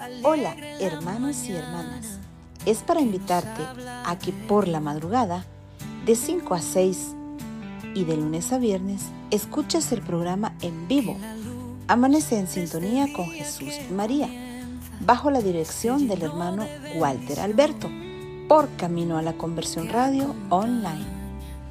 Hola, hermanos y hermanas. Es para invitarte a que por la madrugada, de 5 a 6 y de lunes a viernes, escuches el programa en vivo. Amanece en sintonía con Jesús y María, bajo la dirección del hermano Walter Alberto, por Camino a la Conversión Radio Online.